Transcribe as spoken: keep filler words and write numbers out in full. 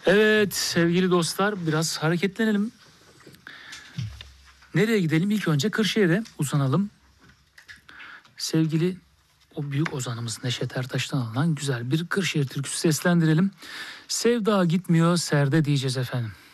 Evet sevgili dostlar, biraz hareketlenelim. Nereye gidelim? İlk önce Kırşehir'e uzanalım. Sevgili o büyük ozanımız Neşet Ertaş'tan alınan güzel bir Kırşehir türküsü seslendirelim. Sevda gitmiyor serde diyeceğiz efendim.